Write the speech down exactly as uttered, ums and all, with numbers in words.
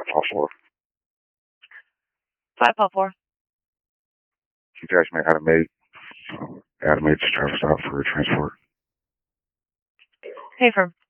five four. five four four. You guys may automate, automate the travel stop for transport. Hey, firm.